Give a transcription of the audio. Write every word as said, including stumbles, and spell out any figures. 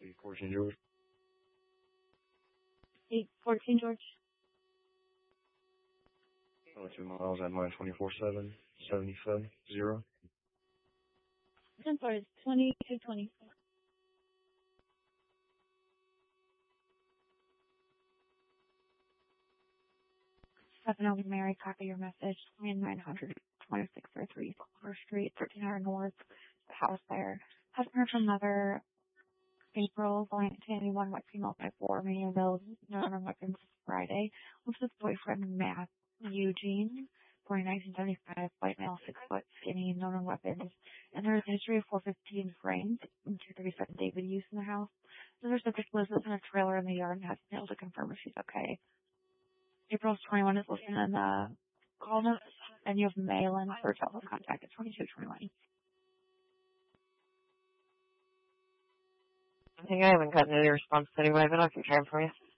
eight fourteen George. eight fourteen George. Oh, two miles at mile twenty-four seven, seventy-seven, zero. I'm sorry, it's twenty-two twenty-four. Seven Oaks Mary, copy your message. nine hundred twenty-six or three Clover Street, thirteen hundred North. The house there. Haven't heard from mother. April, going to anyone, white female by four, meaning available, no other weapons Friday. With his boyfriend, Matt Eugene, born in nineteen seventy-five, white male, six foot, skinny, no known weapons. And there is a history of four fifteen frames and two thirty-seven David use in the house. The other subject lives in a trailer in the yard and has been able to confirm if she's okay. April's twenty-one is listed in the call notes, and you have mail-in for telephone contact at twenty-two twenty-one. I think I haven't gotten any response anyway, but I'll keep trying for you.